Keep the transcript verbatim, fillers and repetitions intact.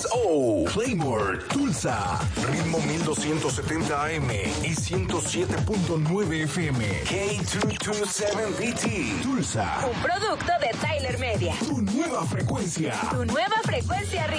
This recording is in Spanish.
O, Claymore, Tulsa, ritmo mil doscientos setenta A M y ciento siete punto nueve F M. K doscientos veintisiete B T, Tulsa. Un producto de Tyler Media. Tu nueva frecuencia. Tu nueva frecuencia.